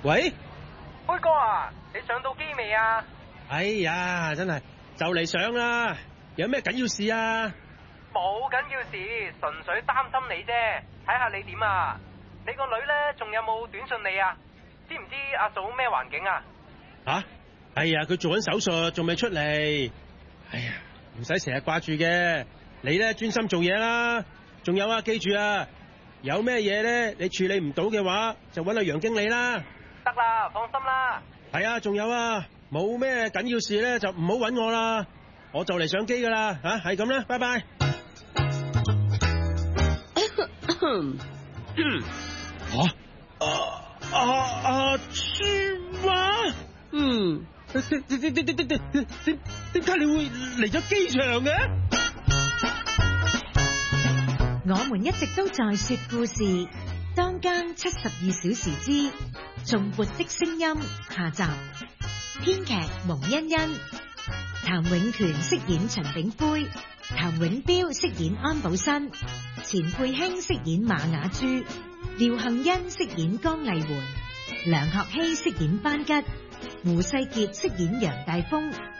喂， 輝哥啊，你上到機未啊？ 哎呀，真係就嚟上啦，有咩緊要事啊？ 冇緊要事，純粹擔心你啫，睇下你點啊？你個女呢，仲有冇短信你啊？知唔知阿嫂咩環境啊？ 吓，哎呀，佢做緊手術，仲未出嚟。哎呀，唔使成日掛住嘅，你咧專心做嘢啦。仲有啊，記住啊，有咩嘢咧你處理唔到嘅話，就搵阿楊經理啦。 得啦，放心啦。 係啊，仲有啊，冇咩緊要事咧就唔好搵我啦，我就嚟上機噶啦吓，係咁啦，拜拜。舒華，點解你會嚟咗機場嘅？ 我們一直都在說故事，當間72小時之頌缽的聲音下集，編劇蒙欣欣，譚永權飾演陳炳輝，譚永彪飾演安寶新，錢佩卿飾演馬雅珠，廖幸欣飾演江麗媛，梁學希飾演班吉，胡世傑飾演楊大峰。